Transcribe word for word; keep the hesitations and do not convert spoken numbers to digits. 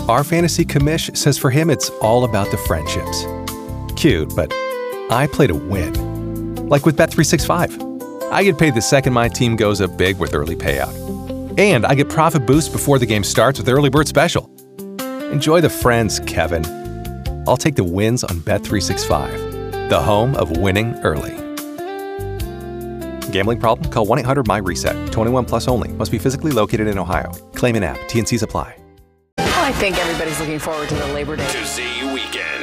Our fantasy commish says for him it's all about the friendships. Cute, but I play to win. Like with Bet three sixty-five. I get paid the second my team goes up big with early payout. And I get profit boost before the game starts with Early Bird Special. Enjoy the friends, Kevin. I'll take the wins on Bet three sixty-five, the home of winning early. Gambling problem? Call one eight hundred M Y reset. twenty-one plus only. Must be physically located in Ohio. Claim in app. T and C's apply. Well, I think everybody's looking forward to the Labor Day To see weekend.